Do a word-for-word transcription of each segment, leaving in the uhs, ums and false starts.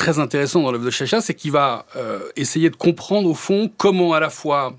très intéressant dans l'œuvre de Chacha, c'est qu'il va euh, essayer de comprendre, au fond, comment à la fois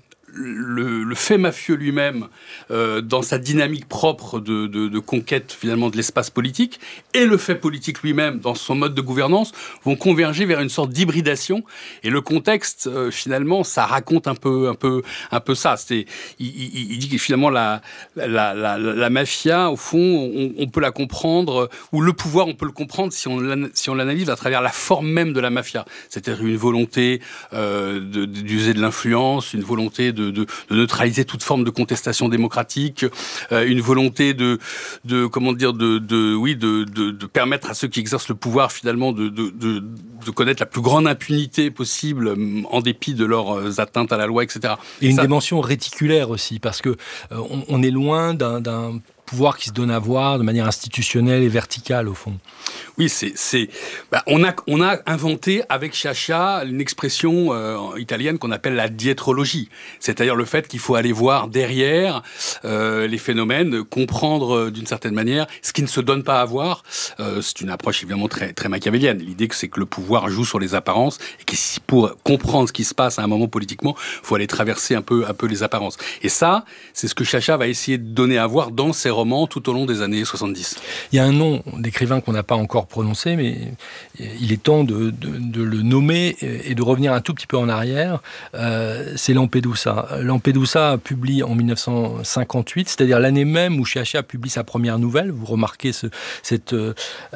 Le, le fait mafieux lui-même, euh, dans sa dynamique propre de, de, de conquête finalement de l'espace politique, et le fait politique lui-même, dans son mode de gouvernance, vont converger vers une sorte d'hybridation. Et le contexte, euh, finalement, ça raconte un peu, un peu, un peu ça. C'est, il, il, il dit que finalement la, la, la, la mafia, au fond, on, on peut la comprendre, ou le pouvoir, on peut le comprendre si on, si on l'analyse à travers la forme même de la mafia. C'est-à-dire une volonté euh, de, d'user de l'influence, une volonté de De, de, de neutraliser toute forme de contestation démocratique, euh, une volonté de, de comment dire, de, de oui, de, de, de permettre à ceux qui exercent le pouvoir finalement de, de, de, de connaître la plus grande impunité possible en dépit de leurs atteintes à la loi, et cetera. Et une Ça... dimension réticulaire aussi, parce que euh, on, on est loin d'un, d'un pouvoir qui se donne à voir de manière institutionnelle et verticale, au fond. Oui, c'est, c'est, bah, on a, on a inventé avec Chacha une expression euh, italienne qu'on appelle la dietrologie, c'est-à-dire le fait qu'il faut aller voir derrière euh, les phénomènes, comprendre euh, d'une certaine manière ce qui ne se donne pas à voir. Euh, c'est une approche évidemment très, très machiavélienne. L'idée que c'est que le pouvoir joue sur les apparences et que si pour comprendre ce qui se passe à un moment politiquement, il faut aller traverser un peu, un peu les apparences. Et ça, c'est ce que Chacha va essayer de donner à voir dans ses romans tout au long des années soixante-dix. Il y a un nom d'écrivain qu'on n'a pas encore prononcé, mais il est temps de, de, de le nommer et de revenir un tout petit peu en arrière. Euh, c'est Lampedusa. Lampedusa publie en dix-neuf cent cinquante-huit, c'est-à-dire l'année même où Chacha publie sa première nouvelle. Vous remarquez ce, cette euh,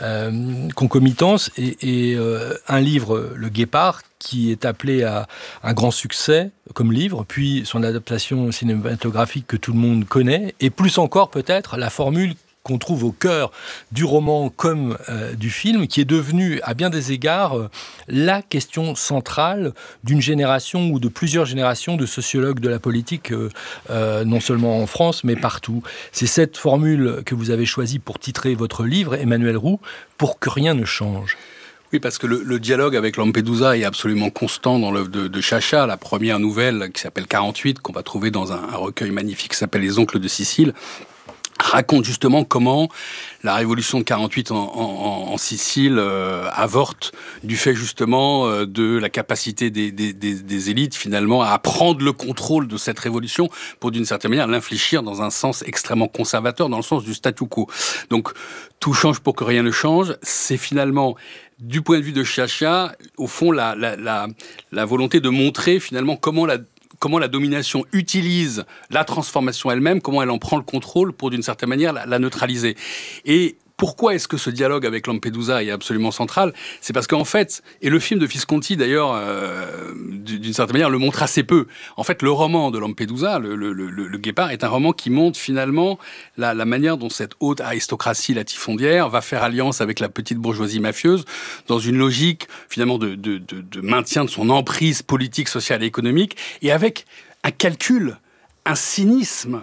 concomitance. Et, et euh, un livre, Le Guépard, qui est appelé à un grand succès comme livre, puis son adaptation cinématographique que tout le monde connaît, et plus encore peut-être la formule qu'on trouve au cœur du roman comme euh, du film, qui est devenue à bien des égards euh, la question centrale d'une génération ou de plusieurs générations de sociologues de la politique, euh, euh, non seulement en France, mais partout. C'est cette formule que vous avez choisie pour titrer votre livre, Emmanuel Roux, Pour que rien ne change. Oui, parce que le, le dialogue avec Lampedusa est absolument constant dans l'œuvre de, de Chacha. La première nouvelle, qui s'appelle quarante-huit, qu'on va trouver dans un, un recueil magnifique qui s'appelle Les Oncles de Sicile, raconte justement comment la révolution de quarante-huit en, en, en Sicile euh, avorte du fait justement euh, de la capacité des, des, des, des élites finalement à prendre le contrôle de cette révolution pour d'une certaine manière l'infléchir dans un sens extrêmement conservateur, dans le sens du statu quo. Donc tout change pour que rien ne change, c'est finalement du point de vue de Chacha, au fond, la, la, la, la volonté de montrer finalement comment la, comment la domination utilise la transformation elle-même, comment elle en prend le contrôle pour d'une certaine manière la, la neutraliser. Et pourquoi est-ce que ce dialogue avec Lampedusa est absolument central ? C'est parce qu'en fait, et le film de Visconti d'ailleurs, euh, d'une certaine manière, le montre assez peu. En fait, le roman de Lampedusa, le, le, le, le Guépard, est un roman qui montre finalement la, la manière dont cette haute aristocratie latifondière va faire alliance avec la petite bourgeoisie mafieuse dans une logique finalement de, de, de, de maintien de son emprise politique, sociale et économique, et avec un calcul, un cynisme.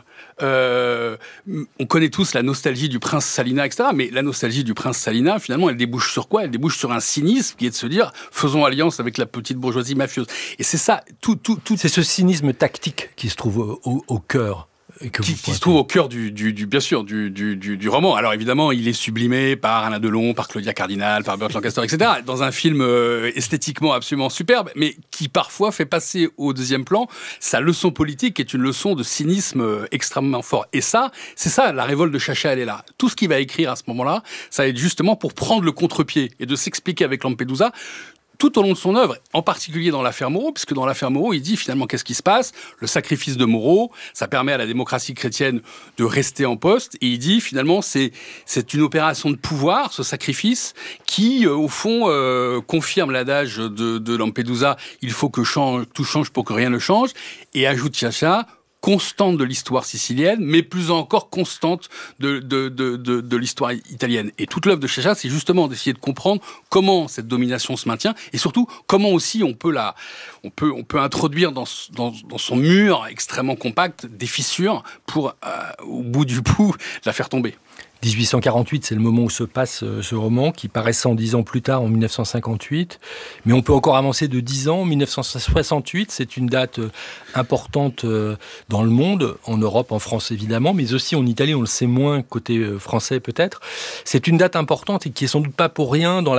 Euh, on connaît tous la nostalgie du prince Salina, et cetera. Mais la nostalgie du prince Salina, finalement, elle débouche sur quoi ? Elle débouche sur un cynisme qui est de se dire « faisons alliance avec la petite bourgeoisie mafieuse ». Et c'est ça, tout, tout, tout... C'est ce cynisme tactique qui se trouve au, au, au cœur. Que qui, qui se trouve au cœur du, du, du bien sûr, du, du, du, du roman. Alors évidemment, il est sublimé par Alain Delon, par Claudia Cardinal, par Burt Lancaster, et cetera. Dans un film euh, esthétiquement absolument superbe, mais qui parfois fait passer au deuxième plan sa leçon politique, qui est une leçon de cynisme euh, extrêmement fort. Et ça, c'est ça, la révolte de Chacha, elle est là. Tout ce qu'il va écrire à ce moment-là, ça va être justement pour prendre le contre-pied et de s'expliquer avec Lampedusa tout au long de son œuvre, en particulier dans l'affaire Moreau, puisque dans l'affaire Moreau, il dit finalement qu'est-ce qui se passe ? Le sacrifice de Moreau, ça permet à la démocratie chrétienne de rester en poste, et il dit finalement c'est c'est une opération de pouvoir, ce sacrifice, qui euh, au fond euh, confirme l'adage de, de Lampedusa, il faut que change, tout change pour que rien ne change, et ajoute Chacha, constante de l'histoire sicilienne, mais plus encore constante de, de, de, de, de l'histoire italienne. Et toute l'œuvre de Chacha, c'est justement d'essayer de comprendre comment cette domination se maintient, et surtout comment aussi on peut, la, on peut, on peut introduire dans, dans, dans son mur extrêmement compact des fissures pour, euh, au bout du bout, la faire tomber. dix-huit cent quarante-huit, c'est le moment où se passe ce roman, qui paraît cent dix ans plus tard, en dix-neuf cent cinquante-huit. Mais on peut encore avancer de dix ans. dix-neuf cent soixante-huit, c'est une date importante dans le monde, en Europe, en France évidemment, mais aussi en Italie, on le sait moins, côté français peut-être. C'est une date importante et qui est sans doute pas pour rien dans la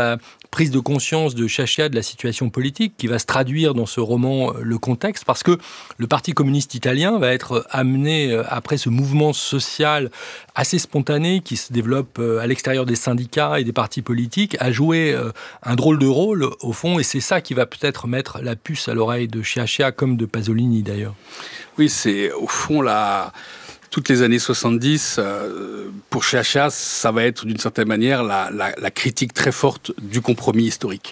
prise de conscience de Sciascia de la situation politique qui va se traduire dans ce roman Le Contexte, parce que le Parti communiste italien va être amené, après ce mouvement social assez spontané qui se développe à l'extérieur des syndicats et des partis politiques, à jouer un drôle de rôle, au fond, et c'est ça qui va peut-être mettre la puce à l'oreille de Sciascia, comme de Pasolini d'ailleurs. Oui, c'est au fond la... Toutes les années soixante-dix, euh, pour Sciascia, ça va être d'une certaine manière la, la, la critique très forte du compromis historique.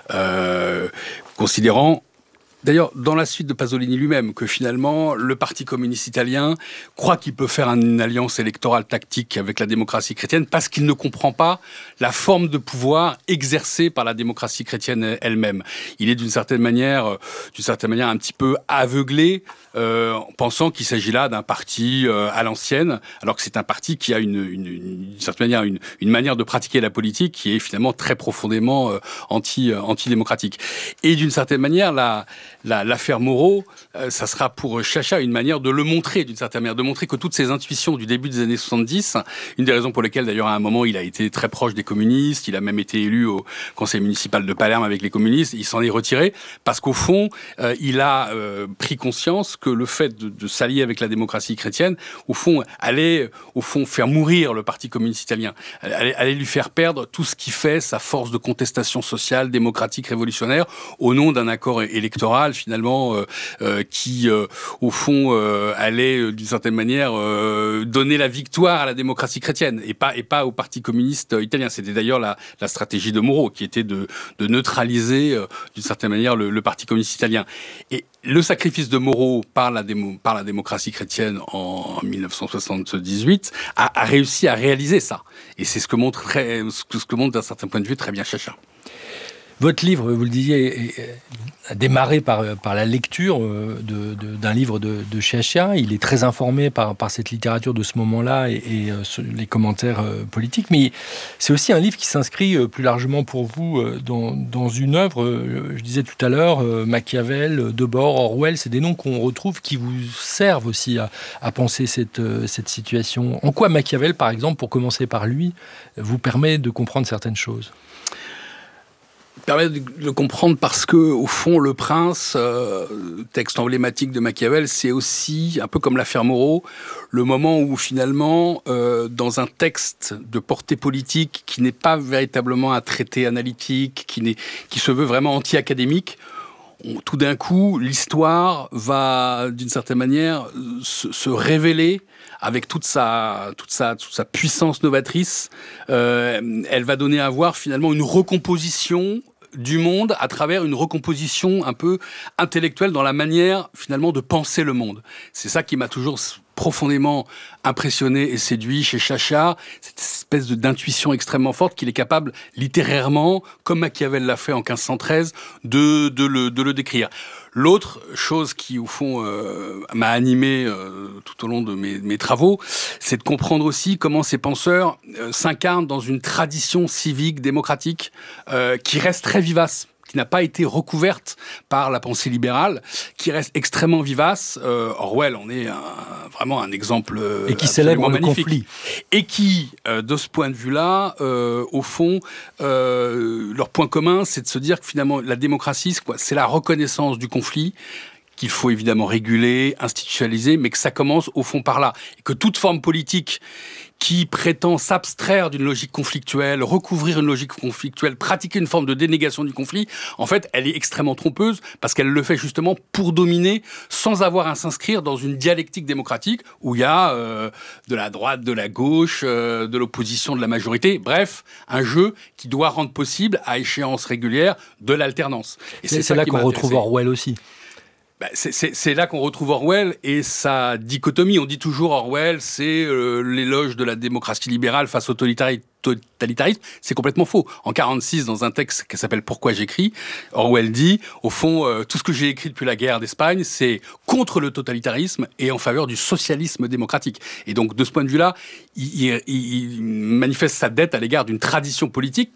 Euh, considérant, d'ailleurs, dans la suite de Pasolini lui-même, que finalement, le Parti communiste italien croit qu'il peut faire une alliance électorale tactique avec la démocratie chrétienne parce qu'il ne comprend pas la forme de pouvoir exercée par la démocratie chrétienne elle-même. Il est d'une certaine manière, d'une certaine manière un petit peu aveuglé, euh, en pensant qu'il s'agit là d'un parti euh, à l'ancienne, alors que c'est un parti qui a une, une, une, d'une certaine manière une, une manière de pratiquer la politique qui est finalement très profondément euh, anti, euh, anti-démocratique. Et d'une certaine manière, la La, l'affaire Moreau, euh, ça sera pour Sciascia une manière de le montrer, d'une certaine manière, de montrer que toutes ces intuitions du début des années soixante-dix, une des raisons pour lesquelles d'ailleurs à un moment il a été très proche des communistes, il a même été élu au conseil municipal de Palerme avec les communistes, il s'en est retiré parce qu'au fond, euh, il a euh, pris conscience que le fait de, de s'allier avec la démocratie chrétienne, au fond, allait au fond faire mourir le Parti communiste italien, allait, allait lui faire perdre tout ce qui fait sa force de contestation sociale, démocratique, révolutionnaire, au nom d'un accord électoral finalement euh, euh, qui euh, au fond euh, allait euh, d'une certaine manière euh, donner la victoire à la démocratie chrétienne et pas et pas au Parti communiste italien. C'était d'ailleurs la, la stratégie de Moro qui était de, de neutraliser euh, d'une certaine manière le, le Parti communiste italien. Et le sacrifice de Moro par la, démo, par la démocratie chrétienne en dix-neuf cent soixante-dix-huit a, a réussi à réaliser ça. Et c'est ce que montre très, ce que montre d'un certain point de vue très bien Sciascia. Votre livre, vous le disiez, a démarré par, par la lecture de, de, d'un livre de, de Sciascia. Il est très informé par, par cette littérature de ce moment-là et, et les commentaires politiques. Mais c'est aussi un livre qui s'inscrit plus largement pour vous dans, dans une œuvre, je disais tout à l'heure, Machiavel, Debord, Orwell, c'est des noms qu'on retrouve qui vous servent aussi à, à penser cette, cette situation. En quoi Machiavel, par exemple, pour commencer par lui, vous permet de comprendre certaines choses ? Permet de le comprendre parce que, au fond, Le Prince, euh, texte emblématique de Machiavel, c'est aussi, un peu comme l'affaire Moreau, le moment où finalement, euh, dans un texte de portée politique qui n'est pas véritablement un traité analytique, qui, n'est, qui se veut vraiment anti-académique, on, tout d'un coup, l'histoire va, d'une certaine manière, se, se révéler avec toute sa, toute sa, toute sa puissance novatrice. Euh, elle va donner à voir finalement une recomposition du monde à travers une recomposition un peu intellectuelle dans la manière finalement de penser le monde. C'est ça qui m'a toujours profondément impressionné et séduit chez Sciascia, cette espèce de, d'intuition extrêmement forte qu'il est capable littérairement, comme Machiavel l'a fait en quinze cent treize, de, de, le, de le décrire. L'autre chose qui, au fond, euh, m'a animé euh, tout au long de mes, mes travaux, c'est de comprendre aussi comment ces penseurs euh, s'incarnent dans une tradition civique, démocratique, euh, qui reste très vivace, qui n'a pas été recouverte par la pensée libérale, qui reste extrêmement vivace. Euh, Orwell en est un, vraiment un exemple et qui célèbre le conflit. Et qui, euh, de ce point de vue-là, euh, au fond, euh, leur point commun, c'est de se dire que finalement, la démocratie, c'est, quoi, c'est la reconnaissance du conflit, qu'il faut évidemment réguler, institutionnaliser, mais que ça commence au fond par là. Et que toute forme politique qui prétend s'abstraire d'une logique conflictuelle, recouvrir une logique conflictuelle, pratiquer une forme de dénégation du conflit, en fait, elle est extrêmement trompeuse parce qu'elle le fait justement pour dominer sans avoir à s'inscrire dans une dialectique démocratique où il y a euh, de la droite, de la gauche, euh, de l'opposition, de la majorité. Bref, un jeu qui doit rendre possible, à échéance régulière, de l'alternance. Et c'est, c'est, c'est là qu'on retrouve Orwell aussi. Ben c'est, c'est, c'est là qu'on retrouve Orwell et sa dichotomie. On dit toujours Orwell, c'est euh, l'éloge de la démocratie libérale face au totalitarisme. C'est complètement faux. En quarante-six, dans un texte qui s'appelle « Pourquoi j'écris », Orwell dit, au fond, euh, tout ce que j'ai écrit depuis la guerre d'Espagne, c'est contre le totalitarisme et en faveur du socialisme démocratique. Et donc, de ce point de vue-là, il, il, il manifeste sa dette à l'égard d'une tradition politique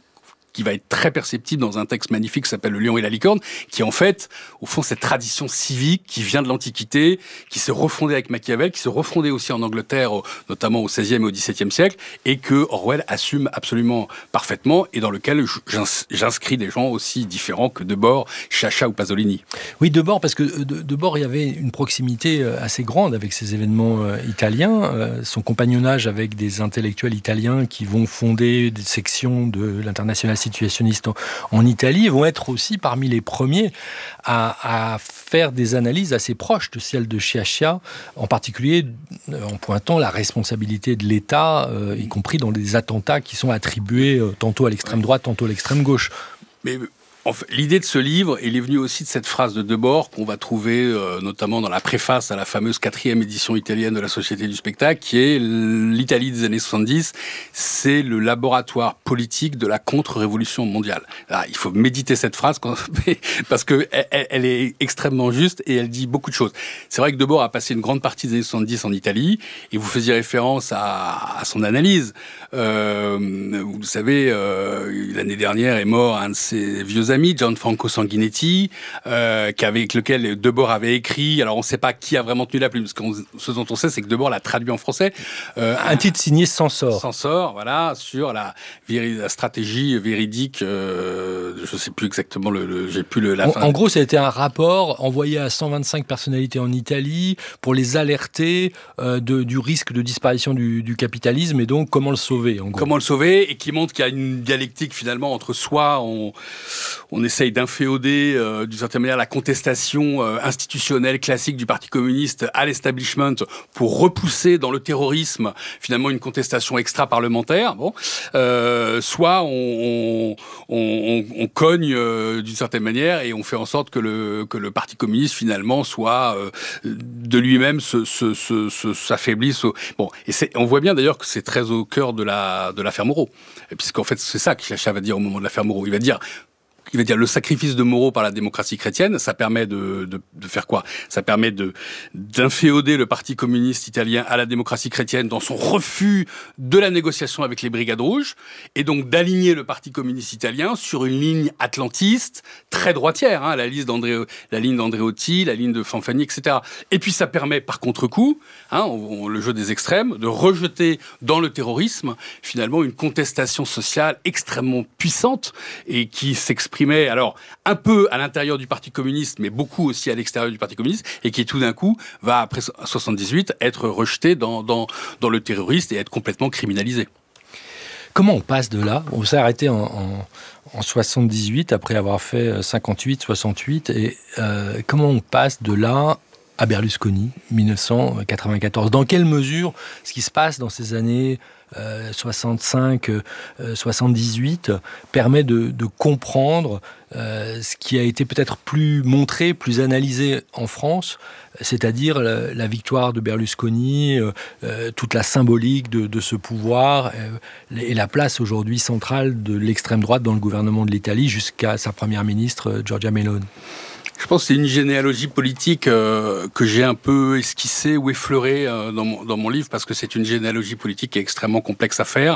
qui va être très perceptible dans un texte magnifique qui s'appelle Le Lion et la licorne, qui est en fait, au fond, cette tradition civique qui vient de l'Antiquité, qui s'est refondée avec Machiavel, qui s'est refondée aussi en Angleterre, notamment au seizième et au dix-septième siècle, et que Orwell assume absolument parfaitement, et dans lequel j'inscris des gens aussi différents que Debord, Sciascia ou Pasolini. Oui, Debord, parce que de, Debord, il y avait une proximité assez grande avec ces événements euh, italiens, euh, son compagnonnage avec des intellectuels italiens qui vont fonder des sections de l'Internationale situationniste en, en Italie, vont être aussi parmi les premiers à, à faire des analyses assez proches de celles de Sciascia, en particulier en pointant la responsabilité de l'État, euh, y compris dans les attentats qui sont attribués euh, tantôt à l'extrême droite, tantôt à l'extrême gauche. Mais en fait, l'idée de ce livre, elle est venue aussi de cette phrase de Debord qu'on va trouver euh, notamment dans la préface à la fameuse quatrième édition italienne de la Société du spectacle, qui est l'Italie des années soixante-dix, c'est le laboratoire politique de la contre-révolution mondiale. Alors, il faut méditer cette phrase parce que elle, elle est extrêmement juste et elle dit beaucoup de choses. C'est vrai que Debord a passé une grande partie des années soixante-dix en Italie et vous faisiez référence à, à son analyse. Euh, vous le savez, euh, l'année dernière est mort un de ses vieux amis, Gianfranco Sanguinetti, euh, avec lequel Debord avait écrit. Alors on ne sait pas qui a vraiment tenu la plume, parce que ce dont on sait, c'est que Debord l'a traduit en français. Euh, un, un titre signé Sansor. Sansor, voilà, sur la, la stratégie véridique. Euh, je ne sais plus exactement le. le j'ai plus le. La en, fin. En gros, ça a été un rapport envoyé à cent vingt-cinq personnalités en Italie pour les alerter euh, de, du risque de disparition du, du capitalisme et donc comment le sauver. En gros. Comment le sauver et qui montre qu'il y a une dialectique finalement entre soi on On essaye d'inféoder, euh, d'une certaine manière, la contestation euh, institutionnelle classique du Parti communiste à l'establishment pour repousser dans le terrorisme, finalement, une contestation extra-parlementaire. Bon. Euh, soit on, on, on, on cogne euh, d'une certaine manière et on fait en sorte que le, que le Parti communiste, finalement, soit euh, de lui-même se, se, se, se, s'affaiblisse. Au... Bon. Et c'est, on voit bien d'ailleurs que c'est très au cœur de, la, de l'affaire Moreau. Puisqu'en fait, c'est ça que Sciascia va dire au moment de l'affaire Moreau. Il va dire... Il va dire le sacrifice de Moreau par la démocratie chrétienne, ça permet de, de, de faire quoi ? Ça permet de, d'inféoder le Parti communiste italien à la démocratie chrétienne dans son refus de la négociation avec les Brigades Rouges, et donc d'aligner le Parti communiste italien sur une ligne atlantiste très droitière, hein, la, liste d'André, la ligne d'Andreotti, la ligne de Fanfani, et cetera. Et puis ça permet par contre-coup, hein, on, on, le jeu des extrêmes, de rejeter dans le terrorisme finalement une contestation sociale extrêmement puissante et qui s'exprime alors un peu à l'intérieur du Parti communiste, mais beaucoup aussi à l'extérieur du Parti communiste, et qui tout d'un coup va, après soixante-dix-huit, être rejeté dans, dans, dans le terroriste et être complètement criminalisé. Comment on passe de là ? On s'est arrêté en, en, en soixante-dix-huit, après avoir fait cinquante-huit, soixante-huit, et euh, comment on passe de là à Berlusconi, dix-neuf cent quatre-vingt-quatorze ? Dans quelle mesure ce qui se passe dans ces années Euh, soixante-cinq, euh, soixante-dix-huit permet de, de comprendre euh, ce qui a été peut-être plus montré, plus analysé en France, c'est-à-dire la, la victoire de Berlusconi, euh, euh, toute la symbolique de, de ce pouvoir euh, et la place aujourd'hui centrale de l'extrême droite dans le gouvernement de l'Italie jusqu'à sa première ministre Giorgia Meloni. Je pense que c'est une généalogie politique euh, que j'ai un peu esquissée ou effleurée euh, dans, mon, dans mon livre, parce que c'est une généalogie politique qui est extrêmement complexe à faire.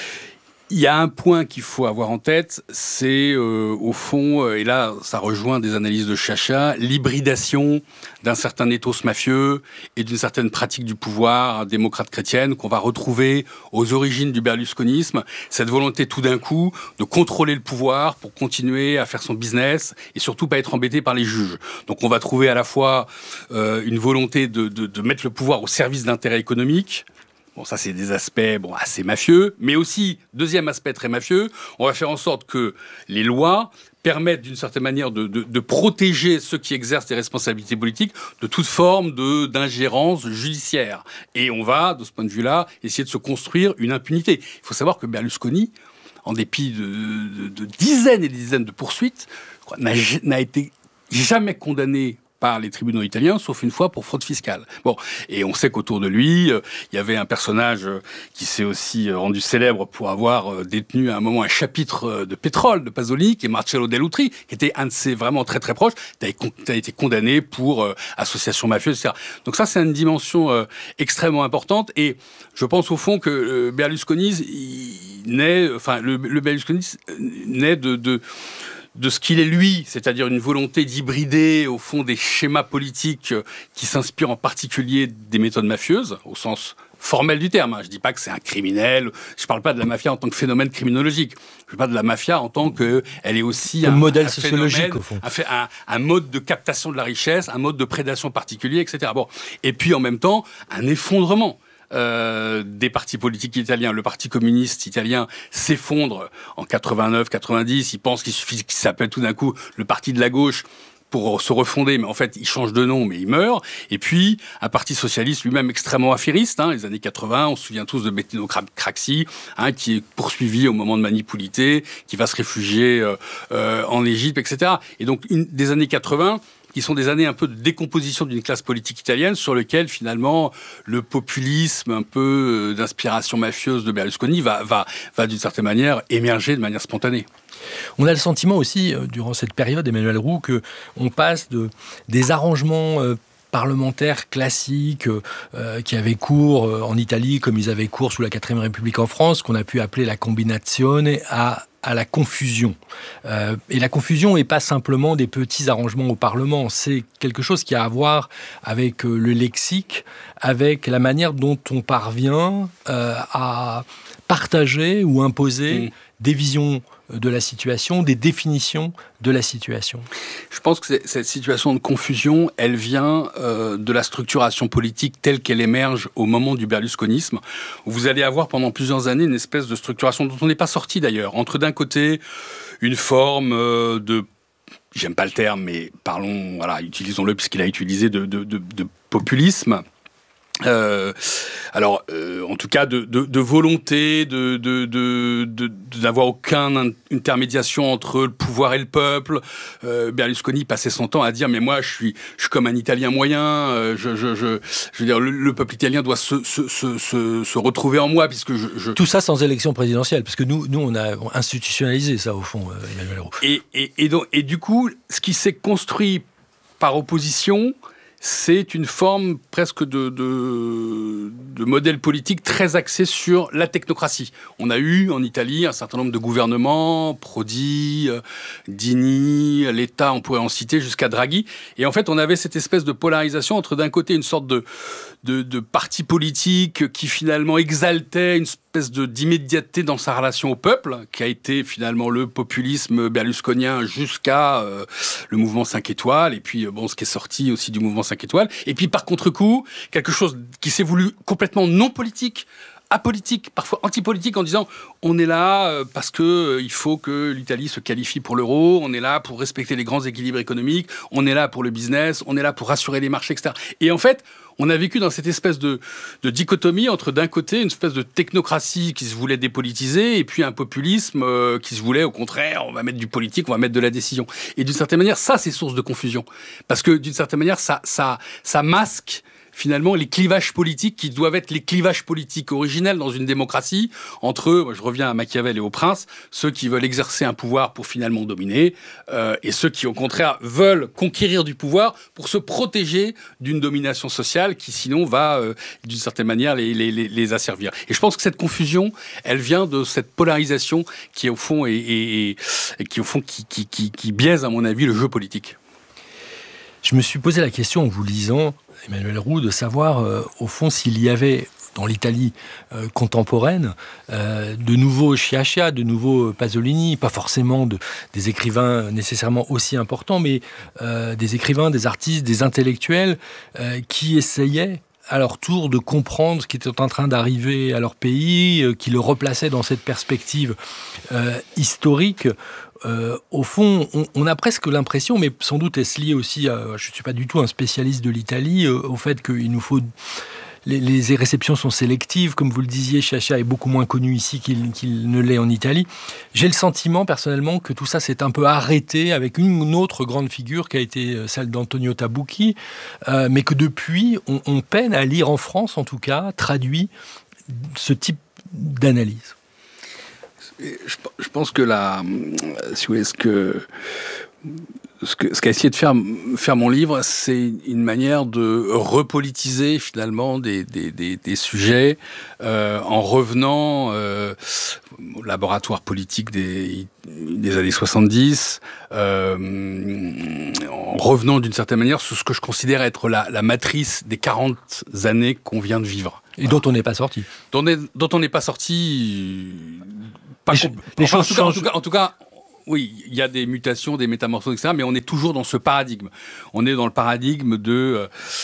Il y a un point qu'il faut avoir en tête, c'est euh, au fond, euh, et là ça rejoint des analyses de Sciascia, l'hybridation d'un certain ethos mafieux et d'une certaine pratique du pouvoir démocrate chrétienne qu'on va retrouver aux origines du berlusconisme, cette volonté tout d'un coup de contrôler le pouvoir pour continuer à faire son business et surtout pas être embêté par les juges. Donc on va trouver à la fois euh, une volonté de, de, de mettre le pouvoir au service d'intérêts économiques. Bon, ça, c'est des aspects bon, assez mafieux, mais aussi, deuxième aspect très mafieux, on va faire en sorte que les lois permettent d'une certaine manière de, de, de protéger ceux qui exercent des responsabilités politiques de toute forme de, d'ingérence judiciaire. Et on va, de ce point de vue-là, essayer de se construire une impunité. Il faut savoir que Berlusconi, en dépit de, de, de dizaines et des dizaines de poursuites, n'a, n'a été jamais condamné par les tribunaux italiens, sauf une fois pour fraude fiscale. Bon, et on sait qu'autour de lui, euh, il y avait un personnage euh, qui s'est aussi euh, rendu célèbre pour avoir euh, détenu à un moment un chapitre euh, de pétrole de Pasolini, qui est Marcello Dell'Utri, qui était un de ses vraiment très très proches, qui a été condamné pour euh, association mafieuse, et cetera. Donc ça, c'est une dimension euh, extrêmement importante, et je pense au fond que euh, Berlusconi, il naît, enfin le, le Berlusconi naît de, de de ce qu'il est lui, c'est-à-dire une volonté d'hybrider au fond des schémas politiques qui s'inspirent en particulier des méthodes mafieuses, au sens formel du terme. Je ne dis pas que c'est un criminel, je ne parle pas de la mafia en tant que phénomène criminologique, je parle de la mafia en tant qu'elle est aussi un, un modèle un sociologique au fond. Un, un, un mode de captation de la richesse, un mode de prédation particulier, et cetera. Bon. Et puis en même temps, un effondrement. Euh, des partis politiques italiens. Le Parti communiste italien s'effondre en quatre-vingt-neuf quatre-vingt-dix. Il pense qu'il suffit qu'il s'appelle tout d'un coup le Parti de la gauche pour se refonder, mais en fait, il change de nom, mais il meurt. Et puis, un parti socialiste lui-même extrêmement affairiste, hein, les années quatre-vingts, on se souvient tous de Bettino Craxi, hein, qui est poursuivi au moment de Manipulité, qui va se réfugier euh, euh, en Égypte, et cetera. Et donc, une, des années quatre-vingts, qui sont des années un peu de décomposition d'une classe politique italienne sur lequel, finalement, le populisme un peu d'inspiration mafieuse de Berlusconi va, va, va d'une certaine manière, émerger de manière spontanée. On a le sentiment aussi, euh, durant cette période, Emmanuel Roux, qu'on passe de, des arrangements euh, parlementaires classiques euh, qui avaient cours euh, en Italie, comme ils avaient cours sous la quatrième République en France, qu'on a pu appeler la combinazione, à à la confusion. Euh, et la confusion n'est pas simplement des petits arrangements au Parlement, c'est quelque chose qui a à voir avec euh, le lexique, avec la manière dont on parvient euh, à partager ou imposer mmh. des visions de la situation, des définitions de la situation. Je pense que cette situation de confusion, elle vient euh, de la structuration politique telle qu'elle émerge au moment du berlusconisme, où vous allez avoir pendant plusieurs années une espèce de structuration dont on n'est pas sorti d'ailleurs, entre d'un côté une forme euh, de, j'aime pas le terme, mais parlons, voilà, utilisons-le puisqu'il a utilisé de, de, de, de populisme. Euh, alors, euh, en tout cas, de, de, de volonté de, de, de, de, d'avoir aucune intermédiation entre le pouvoir et le peuple. Euh, Berlusconi passait son temps à dire mais moi je suis je suis comme un Italien moyen. Euh, je, je, je, je veux dire le, le peuple italien doit se, se, se, se, se retrouver en moi puisque je, je... Tout ça sans élection présidentielle parce que nous nous on a institutionnalisé ça au fond, Emmanuel Roux. Et, et, et donc et du coup, ce qui s'est construit par opposition, c'est une forme presque de, de, de modèle politique très axé sur la technocratie. On a eu en Italie un certain nombre de gouvernements, Prodi, euh, Dini, l'État, on pourrait en citer, jusqu'à Draghi. Et en fait, on avait cette espèce de polarisation entre d'un côté une sorte de, de, de parti politique qui finalement exaltait une espèce de, d'immédiateté dans sa relation au peuple, qui a été finalement le populisme berlusconien jusqu'à euh, le mouvement cinq étoiles, et puis bon, ce qui est sorti aussi du mouvement cinq étoiles. Et puis par contre-coup, quelque chose qui s'est voulu complètement non politique, apolitique, parfois antipolitique, en disant on est là parce que euh, il faut que l'Italie se qualifie pour l'euro, on est là pour respecter les grands équilibres économiques, on est là pour le business, on est là pour rassurer les marchés, et cetera. Et en fait, on a vécu dans cette espèce de, de dichotomie entre d'un côté une espèce de technocratie qui se voulait dépolitiser et puis un populisme euh, qui se voulait au contraire, on va mettre du politique, on va mettre de la décision. Et d'une certaine manière, ça c'est source de confusion. Parce que d'une certaine manière, ça, ça, ça masque finalement les clivages politiques qui doivent être les clivages politiques originels dans une démocratie entre, moi je reviens à Machiavel et au prince, ceux qui veulent exercer un pouvoir pour finalement dominer euh, et ceux qui au contraire veulent conquérir du pouvoir pour se protéger d'une domination sociale qui sinon va euh, d'une certaine manière les, les, les, les asservir. Et je pense que cette confusion, elle vient de cette polarisation qui au fond est, est, est, qui au fond qui, qui, qui, qui biaise à mon avis le jeu politique. Je me suis posé la question en vous lisant, Emmanuel Roux, de savoir, euh, au fond, s'il y avait, dans l'Italie euh, contemporaine, euh, de nouveaux Sciascia, de nouveaux Pasolini, pas forcément de, des écrivains nécessairement aussi importants, mais euh, des écrivains, des artistes, des intellectuels euh, qui essayaient à leur tour de comprendre ce qui était en train d'arriver à leur pays, euh, qui le replaçaient dans cette perspective euh, historique. Euh, au fond, on, on a presque l'impression, mais sans doute est-ce lié aussi à, je ne suis pas du tout un spécialiste de l'Italie, euh, au fait qu'il nous faut les, les réceptions sont sélectives. Comme vous le disiez, Sciascia est beaucoup moins connu ici qu'il, qu'il ne l'est en Italie. J'ai le sentiment, personnellement, que tout ça s'est un peu arrêté avec une autre grande figure qui a été celle d'Antonio Tabucchi, euh, mais que depuis, on, on peine à lire en France, en tout cas, traduit ce type d'analyse. Je, je pense que la, si vous voulez, ce que ce que ce qu'a essayé de faire faire mon livre, c'est une manière de repolitiser finalement des des des, des sujets euh, en revenant euh, au laboratoire politique des des années soixante-dix, euh, en revenant d'une certaine manière sur ce que je considère être la, la matrice des quarante années qu'on vient de vivre. Et dont on n'est pas sorti. Dont, est, dont on n'est pas sorti. Pas les, com- les enfin, choses en, tout cas, en, changent. tout cas, en tout cas, oui, il y a des mutations, des métamorphoses, et cetera, mais on est toujours dans ce paradigme. On est dans le paradigme de... Euh,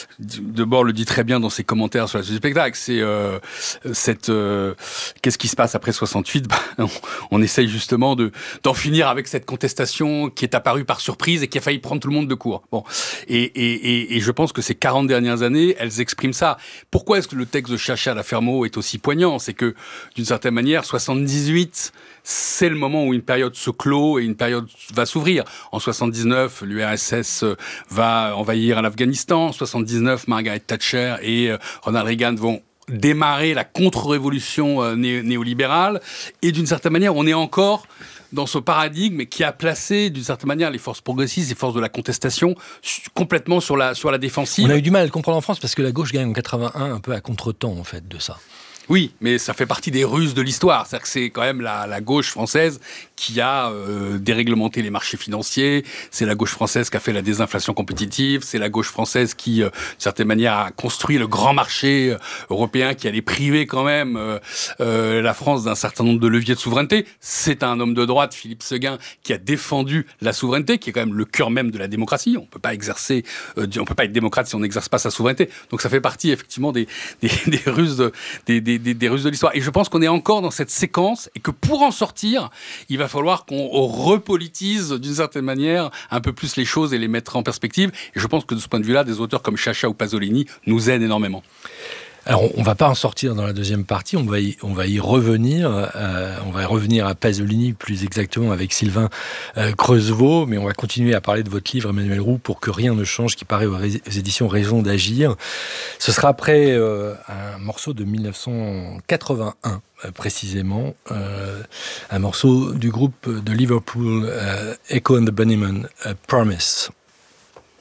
de Bord le dit très bien dans ses commentaires sur la suite du spectacle, c'est euh, cette... Euh, qu'est-ce qui se passe après soixante-huit ? Ben, on, on essaye justement de, d'en finir avec cette contestation qui est apparue par surprise et qui a failli prendre tout le monde de court. Bon. Et, et, et, et je pense que ces quarante dernières années, elles expriment ça. Pourquoi est-ce que le texte de Sciascia La Fermo est aussi poignant ? C'est que, d'une certaine manière, soixante-dix-huit... c'est le moment où une période se clôt et une période va s'ouvrir. En soixante-dix-neuf, l'U R S S va envahir l'Afghanistan. En soixante-dix-neuf, Margaret Thatcher et Ronald Reagan vont démarrer la contre-révolution né- néolibérale. Et d'une certaine manière, on est encore dans ce paradigme qui a placé, d'une certaine manière, les forces progressistes, les forces de la contestation, complètement sur la, sur la défensive. On a eu du mal à le comprendre en France parce que la gauche gagne en quatre-vingt-un un peu à contre-temps, en fait, de ça. Oui, mais ça fait partie des ruses de l'histoire. C'est-à-dire que c'est quand même la, la gauche française qui a euh, déréglementé les marchés financiers. C'est la gauche française qui a fait la désinflation compétitive. C'est la gauche française qui, euh, d'une certaine manière, a construit le grand marché euh, européen qui allait priver quand même euh, euh, la France d'un certain nombre de leviers de souveraineté. C'est un homme de droite, Philippe Séguin, qui a défendu la souveraineté, qui est quand même le cœur même de la démocratie. On peut pas exercer, euh, on peut pas être démocrate si on n'exerce pas sa souveraineté. Donc ça fait partie effectivement des, des, des ruses de, des, des Des, des ruses de l'histoire. Et je pense qu'on est encore dans cette séquence et que pour en sortir, il va falloir qu'on repolitise d'une certaine manière un peu plus les choses et les mettre en perspective. Et je pense que de ce point de vue-là, des auteurs comme Sciascia ou Pasolini nous aident énormément. Alors, on ne va pas en sortir dans la deuxième partie, on va y, on va y revenir. Euh, on va y revenir à Pasolini, plus exactement avec Sylvain euh, Creusevaux, mais on va continuer à parler de votre livre, Emmanuel Roux, Pour que rien ne change, qui paraît aux, ré- aux éditions Raison d'agir. Ce sera après euh, un morceau de dix-neuf cent quatre-vingt-un, euh, précisément, euh, un morceau du groupe de Liverpool, euh, Echo and the Bunnymen, euh, Promise.